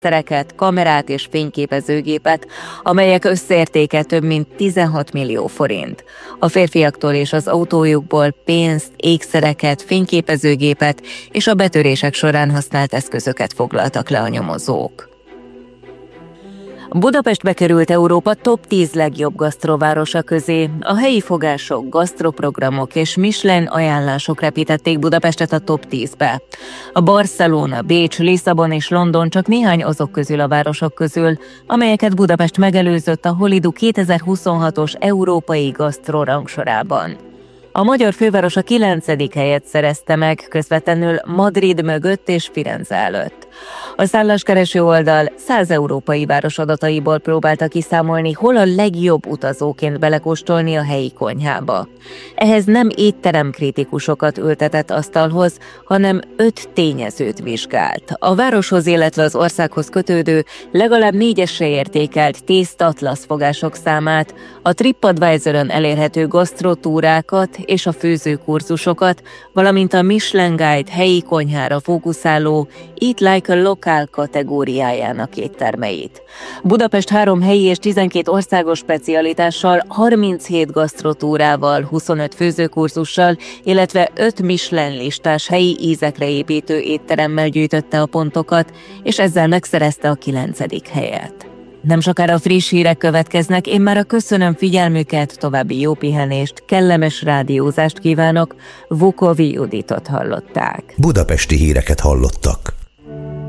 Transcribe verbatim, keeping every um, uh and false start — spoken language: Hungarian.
szereket, kamerát és fényképezőgépet, amelyek összértéke több mint tizenhat millió forint. A férfiaktól és az autójukból pénzt, ékszereket, fényképezőgépet és a betörések során használt eszközöket foglaltak le a nyomozók. Budapest bekerült Európa top tíz legjobb gasztrovárosa közé. A helyi fogások, gasztroprogramok és Michelin ajánlások repítették Budapestet a top tízbe. A Barcelona, Bécs, Lisszabon és London csak néhány azok közül a városok közül, amelyeket Budapest megelőzött a Holidu kétezer-huszonhatos európai gasztro rangsorában. A magyar főváros a kilencedik helyet szerezte meg, közvetlenül Madrid mögött és Firenze előtt. A szálláskereső oldal száz európai város adataiból próbálta kiszámolni, hol a legjobb utazóként belekóstolni a helyi konyhába. Ehhez nem étteremkritikusokat ültetett asztalhoz, hanem öt tényezőt vizsgált. A városhoz, illetve az országhoz kötődő, legalább négyesre értékelt tésztatlasz fogások számát, a TripAdvisoron elérhető gasztrotúrákat és a főzőkurzusokat, valamint a Michelin Guide helyi konyhára fókuszáló Eat Like a Local kategóriájának éttermeit. Budapest három helyi és tizenkét országos specialitással, harminchét gasztrotúrával, huszonöt főzőkurzussal, illetve öt Michelin listás helyi ízekre építő étteremmel gyűjtötte a pontokat, és ezzel megszerezte a kilencedik helyet. Nem sokára friss hírek következnek, én már a köszönöm figyelmüket, további jó pihenést, kellemes rádiózást kívánok, Vukovi Juditot hallották. Budapesti híreket hallottak.